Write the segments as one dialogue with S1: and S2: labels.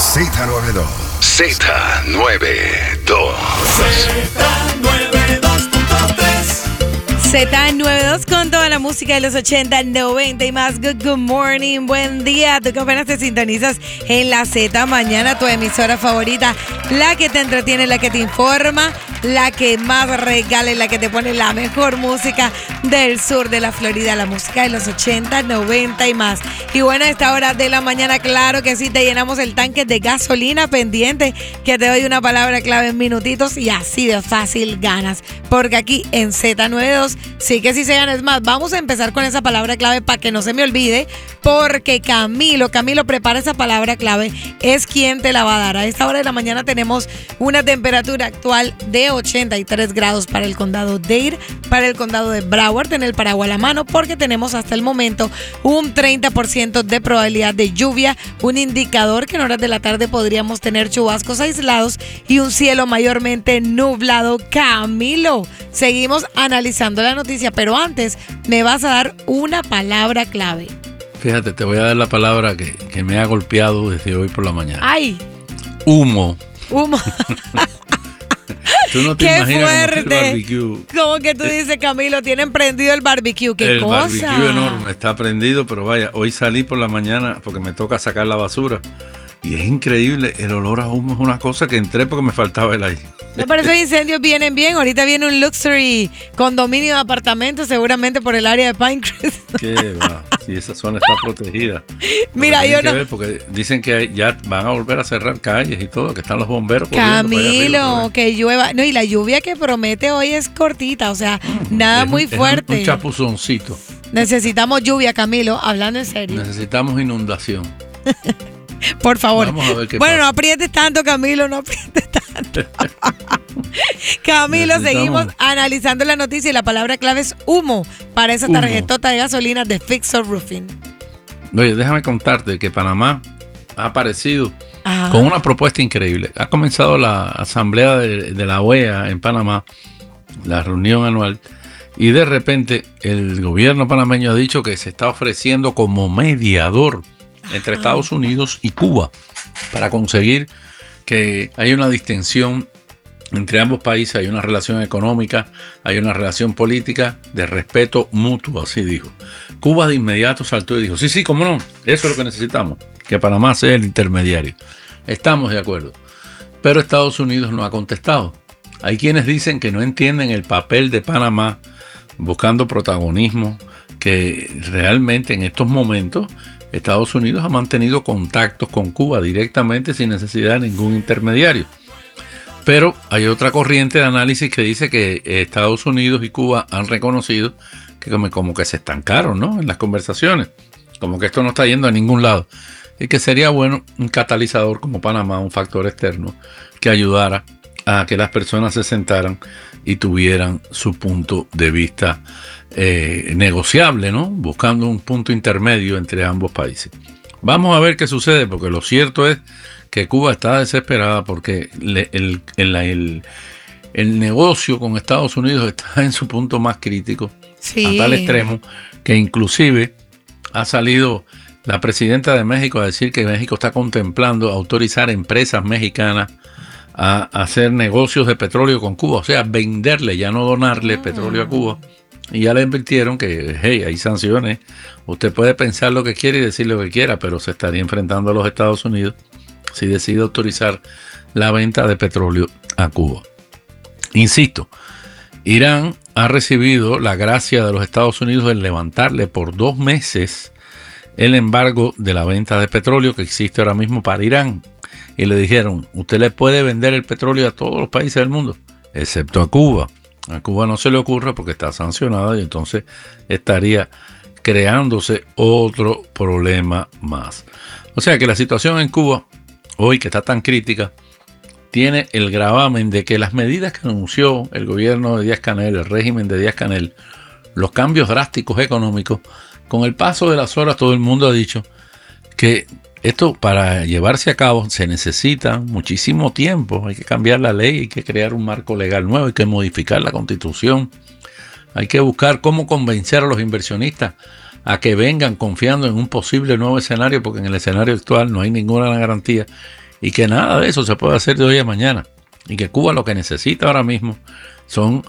S1: Z92. Z92.
S2: Z92 con toda la música de los 80, 90 y más. Good morning, buen día. Tú que apenas te sintonizas en la Z Mañana, tu emisora favorita, la que te entretiene, la que te informa, la que más regala y la que te pone la mejor música del sur de la Florida, la música de los 80, 90 y más. Y bueno, a esta hora de la mañana, claro que sí, te llenamos el tanque de gasolina. Pendiente que te doy una palabra clave en minutitos y así de fácil ganas. Porque aquí en Z92 sí que sí se gana. Es más, vamos a empezar con esa palabra clave para que no se me olvide, porque Camilo prepara esa palabra clave, es quien te la va a dar. A esta hora de la mañana tenemos una temperatura actual de 83 grados para el condado Dade, para el condado de Broward. Ten el paraguas a la mano porque tenemos hasta el momento un 30% de probabilidad de lluvia, un indicador que en horas de la tarde podríamos tener chubascos aislados y un cielo mayormente nublado. Camilo, seguimos analizando la noticia, pero antes me vas a dar una palabra clave.
S3: Fíjate, te voy a dar la palabra que me ha golpeado desde hoy por la mañana.
S2: ¡Ay!
S3: Humo. Tú no te
S2: ¡Qué
S3: imaginas
S2: fuerte!
S3: cómo está el barbecue.
S2: ¿Cómo que tú dices, Camilo? Tienen prendido el barbecue. ¡Qué
S3: el
S2: cosa!
S3: El barbecue enorme, está prendido, pero vaya, hoy salí por la mañana porque me toca sacar la basura. Y es increíble, el olor a humo es una cosa que entré porque me faltaba el aire.
S2: No, pero esos incendios vienen bien. Ahorita viene un luxury condominio de apartamentos, seguramente por el área de Pinecrest.
S3: ¿Qué va? Si esa zona está protegida.
S2: Mira, yo no.
S3: Porque dicen que ya van a volver a cerrar calles y todo, que están los bomberos.
S2: Camilo, que llueva. No, y la lluvia que promete hoy es cortita, o sea, nada muy fuerte.
S3: Es un chapuzoncito.
S2: Necesitamos lluvia, Camilo, hablando en serio.
S3: Necesitamos inundación.
S2: Por favor.
S3: Vamos a ver qué
S2: bueno,
S3: pasa.
S2: No aprietes tanto, Camilo, no aprietes tanto. Camilo, seguimos analizando la noticia y la palabra clave es humo para esa tarjetota de gasolina de Fixer Roofing.
S3: Oye, déjame contarte que Panamá ha aparecido
S2: Ajá.
S3: con una propuesta increíble. Ha comenzado la asamblea de la OEA en Panamá, la reunión anual, y de repente el gobierno panameño ha dicho que se está ofreciendo como mediador entre Estados Unidos y Cuba para conseguir que haya una distensión entre ambos países, hay una relación económica, hay una relación política de respeto mutuo, así dijo. Cuba de inmediato saltó y dijo, sí, cómo no, eso es lo que necesitamos, que Panamá sea el intermediario. Estamos de acuerdo, pero Estados Unidos no ha contestado. Hay quienes dicen que no entienden el papel de Panamá buscando protagonismo, que realmente en estos momentos Estados Unidos ha mantenido contactos con Cuba directamente sin necesidad de ningún intermediario. Pero hay otra corriente de análisis que dice que Estados Unidos y Cuba han reconocido que como que se estancaron, ¿no?, en las conversaciones, como que esto no está yendo a ningún lado, y que sería bueno un catalizador como Panamá, un factor externo que ayudara a que las personas se sentaran y tuvieran su punto de vista negociable, ¿no?, buscando un punto intermedio entre ambos países. Vamos a ver qué sucede, porque lo cierto es que Cuba está desesperada porque el negocio con Estados Unidos está en su punto más crítico, a tal extremo que inclusive ha salido la presidenta de México a decir que México está contemplando autorizar empresas mexicanas a hacer negocios de petróleo con Cuba, o sea, venderle, ya no donarle petróleo a Cuba. Y ya le advirtieron que, hey, hay sanciones, usted puede pensar lo que quiere y decir lo que quiera, pero se estaría enfrentando a los Estados Unidos si decide autorizar la venta de petróleo a Cuba. Insisto, Irán ha recibido la gracia de los Estados Unidos en levantarle por 2 meses el embargo de la venta de petróleo que existe ahora mismo para Irán. Y le dijeron, usted le puede vender el petróleo a todos los países del mundo, excepto a Cuba. A Cuba no se le ocurra porque está sancionada y entonces estaría creándose otro problema más. O sea que la situación en Cuba, hoy que está tan crítica, tiene el gravamen de que las medidas que anunció el gobierno de Díaz-Canel, el régimen de Díaz-Canel, los cambios drásticos económicos, con el paso de las horas todo el mundo ha dicho que esto para llevarse a cabo se necesita muchísimo tiempo, hay que cambiar la ley, hay que crear un marco legal nuevo, hay que modificar la Constitución, hay que buscar cómo convencer a los inversionistas a que vengan confiando en un posible nuevo escenario, porque en el escenario actual no hay ninguna garantía, y que nada de eso se puede hacer de hoy a mañana, y que Cuba lo que necesita ahora mismo son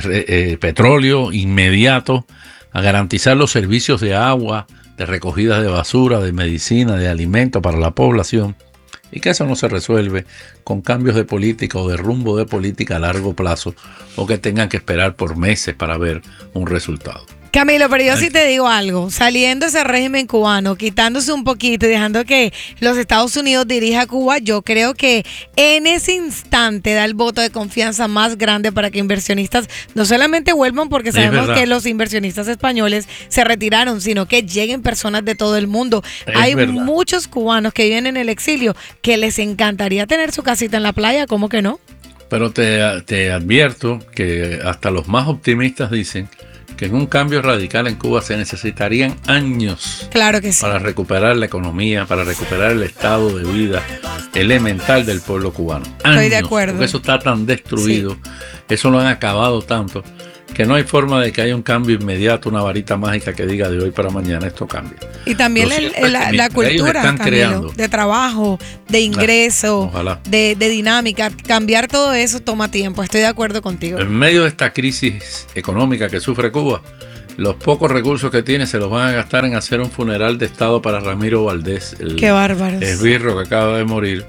S3: petróleo inmediato, a garantizar los servicios de agua, de recogida de basura, de medicina, de alimentos para la población, y que eso no se resuelve con cambios de política o de rumbo de política a largo plazo, o que tengan que esperar por meses para ver un resultado.
S2: Camilo, pero yo sí te digo algo, saliendo ese régimen cubano, quitándose un poquito y dejando que los Estados Unidos dirija a Cuba, yo creo que en ese instante da el voto de confianza más grande para que inversionistas no solamente vuelvan, porque sabemos que los inversionistas españoles se retiraron, sino que lleguen personas de todo el mundo. Hay muchos cubanos que viven en el exilio que les encantaría tener su casita en la playa, ¿cómo que no?
S3: Pero te advierto que hasta los más optimistas dicen que en un cambio radical en Cuba se necesitarían años,
S2: claro que sí,
S3: para recuperar la economía, para recuperar el estado de vida elemental del pueblo cubano. Años,
S2: estoy de acuerdo.
S3: Porque eso está tan destruido, eso lo han acabado tanto, que no hay forma de que haya un cambio inmediato, una varita mágica que diga de hoy para mañana esto cambia.
S2: Y también la cultura, Camilo, de trabajo, de ingreso, de dinámica, cambiar todo eso toma tiempo, estoy de acuerdo contigo.
S3: En medio de esta crisis económica que sufre Cuba, los pocos recursos que tiene se los van a gastar en hacer un funeral de Estado para Ramiro Valdés, el esbirro que acaba de morir,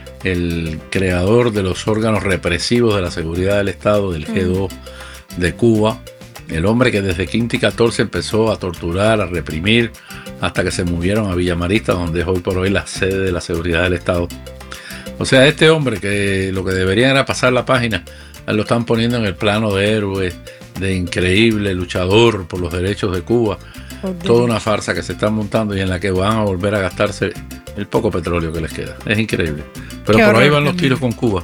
S3: el creador de los órganos represivos de la seguridad del Estado, del G2 de Cuba, el hombre que desde Quinta y 14 empezó a torturar, a reprimir, hasta que se movieron a Villa Marista, donde es hoy por hoy la sede de la seguridad del Estado. O sea, este hombre que lo que debería era pasar la página, lo están poniendo en el plano de héroe, de increíble luchador por los derechos de Cuba. Toda una farsa que se están montando y en la que van a volver a gastarse el poco petróleo que les queda. Es increíble. Pero por ahí van los tiros con Cuba.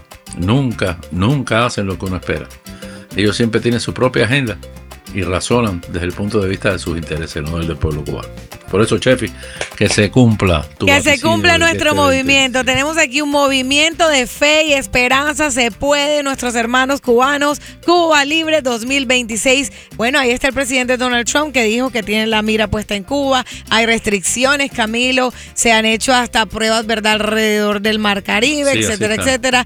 S3: Nunca hacen lo que uno espera. Ellos siempre tienen su propia agenda y razonan desde el punto de vista de sus intereses, no del pueblo cubano. Por eso, Chefi, que se cumpla
S2: nuestro movimiento. Tenemos aquí un movimiento de fe y esperanza. Se puede, nuestros hermanos cubanos. Cuba Libre 2026. Bueno, ahí está el presidente Donald Trump, que dijo que tiene la mira puesta en Cuba. Hay restricciones, Camilo. Se han hecho hasta pruebas, ¿verdad?, alrededor del Mar Caribe, etcétera, etcétera.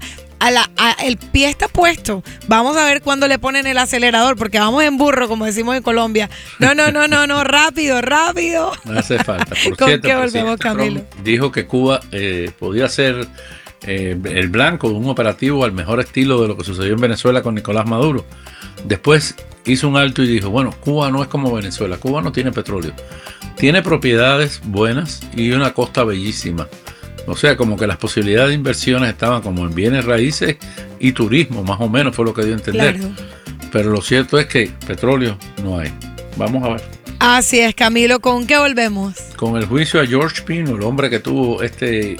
S2: El pie está puesto. Vamos a ver cuándo le ponen el acelerador, porque vamos en burro, como decimos en Colombia. No, rápido.
S3: No hace falta. Por
S2: ¿Con
S3: cierto,
S2: qué volvemos, Camilo?
S3: Trump dijo que Cuba podía ser el blanco de un operativo al mejor estilo de lo que sucedió en Venezuela con Nicolás Maduro. Después hizo un alto y dijo, bueno, Cuba no es como Venezuela. Cuba no tiene petróleo. Tiene propiedades buenas y una costa bellísima. O sea, como que las posibilidades de inversiones estaban como en bienes raíces y turismo, más o menos fue lo que dio a entender. Claro. Pero lo cierto es que petróleo no hay. Vamos a ver.
S2: Así es, Camilo. ¿Con qué volvemos?
S3: Con el juicio a George Pino, el hombre que tuvo este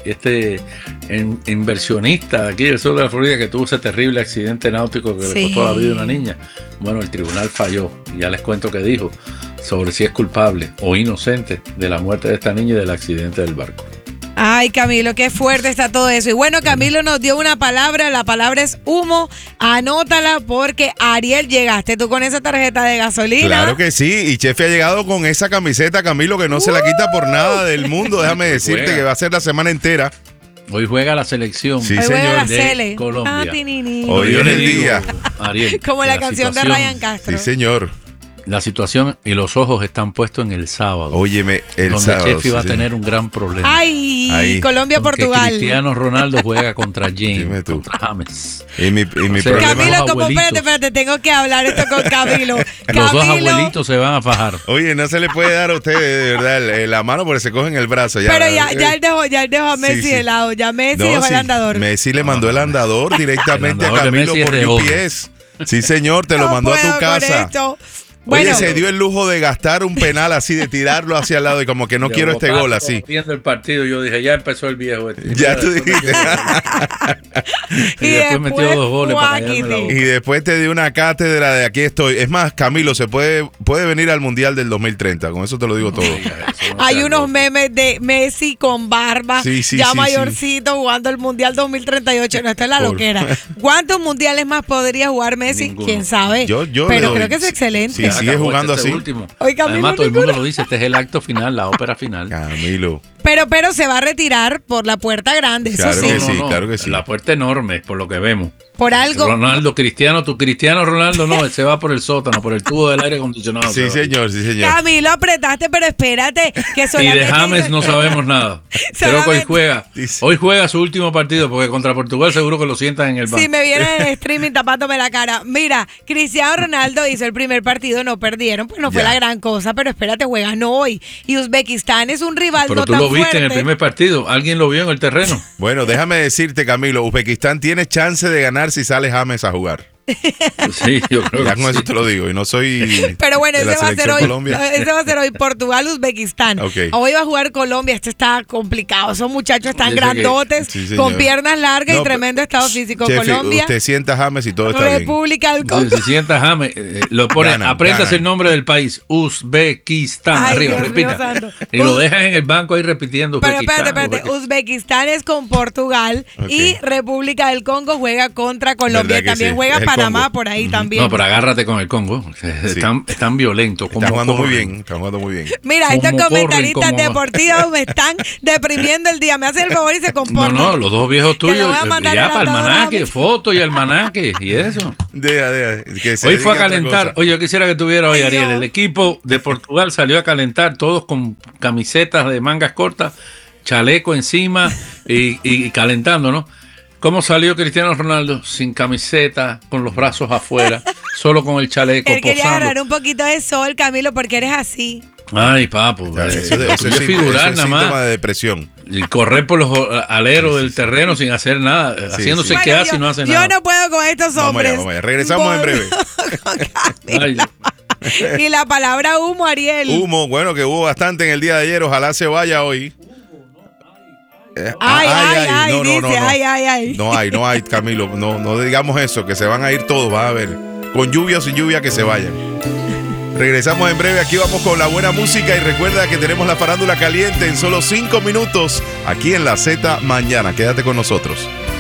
S3: inversionista aquí del sur de la Florida, que tuvo ese terrible accidente náutico que le costó la vida a una niña. Bueno, el tribunal falló. Ya les cuento qué dijo sobre si es culpable o inocente de la muerte de esta niña y del accidente del barco.
S2: Ay, Camilo, qué fuerte está todo eso. Y bueno, Camilo nos dio una palabra, la palabra es humo. Anótala porque, Ariel, llegaste tú con esa tarjeta de gasolina.
S1: Claro que sí, y Chefi ha llegado con esa camiseta, Camilo, que no se la quita por nada del mundo. Déjame decirte que va a ser la semana entera.
S3: Hoy juega la selección,
S1: sí, señor,
S3: de Colombia.
S1: Hoy es el día.
S2: Ariel, como la canción de Ryan Castro.
S1: Sí, señor.
S3: La situación y los ojos están puestos en el sábado.
S1: Óyeme, el
S3: donde
S1: sábado.
S3: Chefi va a tener un gran problema.
S2: Ay, Colombia-Portugal.
S3: Cristiano Ronaldo juega contra James,
S1: contra
S3: James.
S1: Y mi problema.
S2: Camilo, como espérate, tengo que hablar esto con Camilo.
S3: Los dos abuelitos se van a fajar.
S1: Oye, no se le puede dar a usted de verdad la mano porque se cogen el brazo. Ya,
S2: pero ya él dejó a Messi de lado. Ya Messi dejó el andador.
S1: Messi le mandó el andador directamente a Camilo por UPS. Sí, señor, te lo mandó a tu casa. Bueno, oye, se dio el lujo de gastar un penal así, de tirarlo hacia el lado y como que no quiero este gol así.
S3: Viendo el partido yo dije, ya empezó el viejo.
S1: Ya tú dijiste.
S3: y después metió 2 goles para callarme la boca.
S1: Y después te dio una cátedra de aquí estoy. Es más, Camilo, se puede venir al Mundial del 2030. Con eso te lo digo todo.
S2: Hay unos memes de Messi con barba, mayorcito, jugando el Mundial 2038. No, esto es la loquera. ¿Cuántos mundiales más podría jugar Messi? Ninguno. ¿Quién sabe? Pero creo que es excelente.
S1: Sí, sigue jugando así.
S3: Último. Oye, Camilo, además, todo el mundo lo dice, este es el acto final, la ópera final.
S1: Camilo.
S2: Pero se va a retirar por la puerta grande, eso sí.
S3: Claro que sí. La puerta enorme, por lo que vemos.
S2: Por algo.
S3: Ronaldo, tu Cristiano Ronaldo, no, él se va por el sótano, por el tubo del aire acondicionado.
S1: Sí, señor.
S2: Camilo, apretaste, pero espérate. Que
S3: y de James no sabemos nada. Creo que hoy juega su último partido, porque contra Portugal seguro que lo sientan en el banco.
S2: Si me vienen en streaming tapándome la cara. Mira, Cristiano Ronaldo hizo el primer partido, no perdieron, pues no fue la gran cosa, pero espérate, juegan hoy. Y Uzbekistán es un rival no tan fuerte.
S3: Pero tú lo viste en el primer partido, alguien lo vio en el terreno.
S1: Bueno, déjame decirte, Camilo, Uzbekistán tiene chance de ganar si sale James a jugar.
S3: Sí, yo creo
S1: ya con eso te lo digo, y no soy.
S2: Pero bueno,
S1: ese
S2: va a ser hoy Portugal, Uzbekistán.
S1: Okay.
S2: Hoy va a jugar Colombia, está complicado. Esos muchachos están grandotes, con piernas largas y tremendo estado físico.
S1: Chefi,
S2: Colombia.
S1: Usted sienta James y todo está
S2: República del Congo.
S3: Si sienta James, lo pone, aprendas el nombre del país, Uzbekistán, arriba, repita. Y lo dejas en el banco ahí repitiendo.
S2: Pero espérate, Uzbekistán es con Portugal y República del Congo juega contra Colombia. También juega Panamá por ahí también.
S3: No, pero agárrate con el Congo. Están violentos.
S1: Están jugando muy bien.
S2: Mira, estos comentaristas deportivos me están deprimiendo el día. Me hacen el favor y se comportan.
S3: No, los dos viejos tuyos. Ya para almanaque, fotos y almanaque y eso. Hoy fue a calentar. Oye, yo quisiera que tuviera hoy, Ariel. El equipo de Portugal salió a calentar, todos con camisetas de mangas cortas, chaleco encima y calentando, ¿no? ¿Cómo salió Cristiano Ronaldo? Sin camiseta, con los brazos afuera, solo con el chaleco.
S2: Él quería agarrar un poquito de sol, Camilo, porque eres así.
S3: Ay, papo.
S1: Eso es figurar nada más. Síntoma de depresión.
S3: Y correr por los aleros del terreno sin hacer nada, haciéndose que hace y no hace nada.
S2: Yo no puedo con estos hombres.
S1: Vamos allá. Regresamos en breve.
S2: Y la palabra humo, Ariel.
S1: Humo, bueno, que hubo bastante en el día de ayer. Ojalá se vaya hoy. No hay, Camilo, no digamos eso, que se van a ir todos, vas a ver, con lluvia o sin lluvia, que se vayan. Regresamos en breve, aquí vamos con la buena música y recuerda que tenemos la farándula caliente en solo 5 minutos aquí en la Z Mañana, quédate con nosotros.